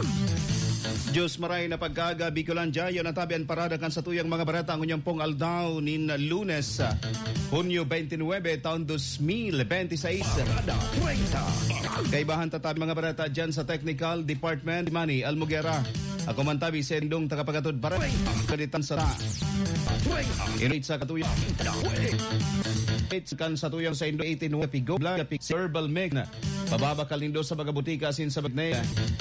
Diyos maray na pagkaga, Bicolandia, yun ang tabi ang parada kan sa tuyang mga barata ang unyang pong aldaw nin Lunes, Hunyo 29, taon 2026. Kaibahan tatabi mga barata dyan sa Technical Department, Manny Almugera. Ako man tabi sendong tagapagatod para kaditan sa init sa katuyang kan sa tuyang sa Indo 18 Pigo Black Herbal Mix na pababakal nindo sa bagabutika asin sa bagnay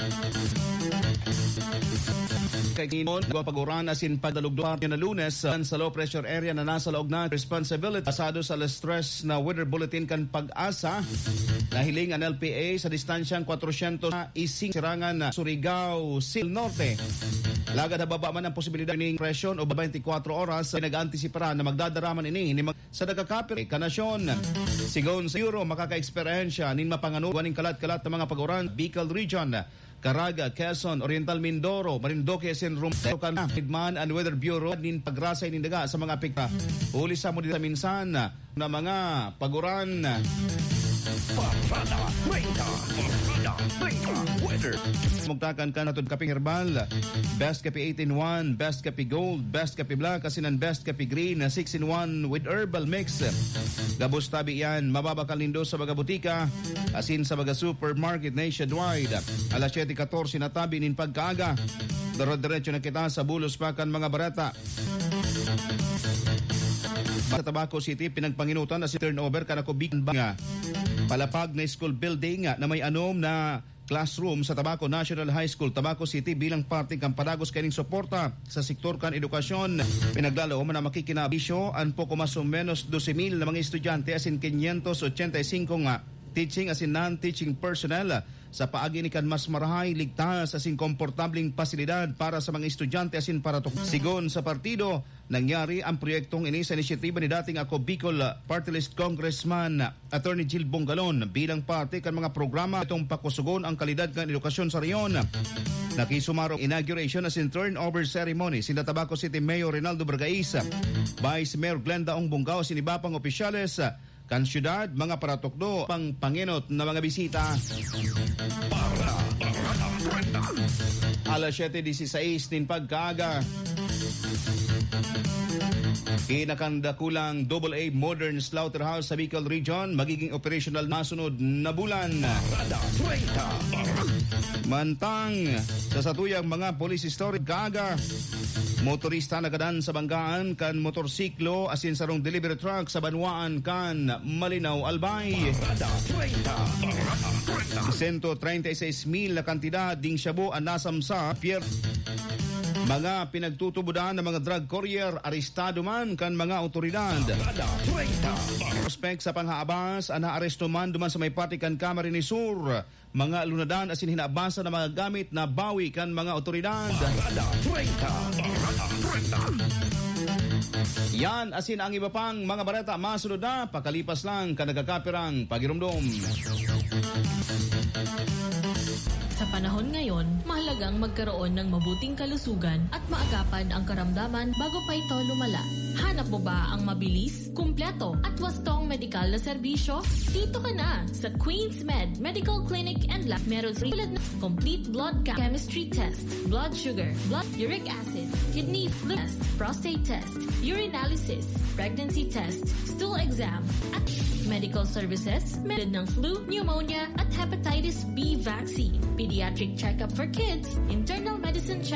kay Kinon pag-uran asin padalugduan na Lunes sa low pressure area na nasa loob na responsibility asado sa stress na weather bulletin kan Pag-asa na hiling ang LPA sa distansyang 400 na ising sirangan na Surigao Sil Norte. Lagad na baba man ang posibilidad ng presyon o 24 oras nag-antisipara na magdadaraman ini sa nagkakapit kanasyon. Sigon sa Euro makaka-eksperyensya nin mapanganuan ng kalat-kalat ng mga pag-uran Bicol Region, Caraga, Quezon, Oriental Mindoro, Marinduque, Sinrum, Hidman and Weather Bureau nin pagrasay nin daga sa mga apekta. Uli sa mo dito minsan na mga paguran. Mugtakan ka natod kape herbal, best kape 8-in-1, best kape gold, best kape black, asinan best kape green, 6-in-1 with herbal mix. Gabos tabi yan, mababakal nindo sa mga butika, asin sa mga supermarket nationwide. Alas 7:14 na tabi nin pagkaaga. Daro-diretso na kita sa bulos pakan mga barata. Sa Tabaco City, pinagpanginutan na si turnover kanako nga palapag na school building na may anom na classroom sa Tabaco National High School, Tabaco City bilang parte kang padagos kaning suporta sa sektor kan edukasyon. Pinaglalao man na makikinabisyo an poko mas o menos 12,000 na mga estudyante asin 585 nga teaching asin non-teaching personnel sa paagi ni kan mas marahay, ligtas asin komportabling pasilidad para sa mga estudyante asin para sigon sa partido. Nangyari ang proyektong ini sa inisyatiba ni dating ako Bicol Party List Congressman Attorney Jill Bongalon bilang parte kan mga programa itong pakusugon ang kalidad kan edukasyon sa riyon. Nakisumaro inauguration asin turnover ceremony sina Tabaco City Mayor Rinaldo Bergaiz, Vice Mayor Glenda Ong Bungao, sinibapang opisyales kan syudad, mga paratokdo, pang panginot na mga bisita. Alas 7:16 nin pagkaaga. Kinakandakulang AA Modern Slaughterhouse sa Bicol Region magiging operational na sunod na bulan. Mantang sa satuyang mga police story kaaga, motorista nagadan sa banggaan kan motorsiklo asin sarong delivery truck sa Banwaan kan Malinaw, Albay. 136,000 na kantidad ding shabu ang nasamsa Pierre. Mga pinagtutubudan ng mga drug courier arestado man kan mga otoridad. Prospect sa panghaabas ang naaresto man duman sa may pati kan Camarines Sur. Mga lunadan asin hinabasa ng mga gamit na bawi kan mga otoridad. Yan asin ang iba pang mga barata masunod na pakalipas lang kan nagkakapirang pagirumdom. Sa panahon ngayon, mahalagang magkaroon ng mabuting kalusugan at maagapan ang karamdaman bago pa ito lumala. Hanap mo ba ang mabilis, kumpleto at wastong medikal na serbisyo? Dito ka na sa Queen's Med Medical Clinic and Lab. Meron sa tulad na complete blood chemistry test, blood sugar, blood uric acid, kidney test, prostate test, urinalysis, pregnancy test, stool exam, at medical services, medid ng flu, pneumonia, at hepatitis B vaccine, pediatric checkup for kids, internal medicine check